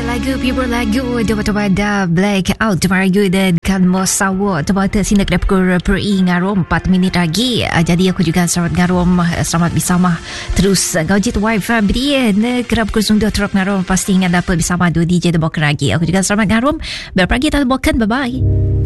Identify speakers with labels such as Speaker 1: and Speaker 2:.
Speaker 1: lagu People lagu Dua Black Out Temaragu dan Kalmo Sawo Temata sini kedap pukul peri ngarom 4 minit lagi. Jadi aku juga selamat ngarom, selamat bersama terus Gaujit Wi-Fi berian kedap pukul sungguh teruk ngarom pasti ingat dapat bersama dua DJ debok lagi. Aku juga selamat ngarom berpergi tak bokan. Bye bye.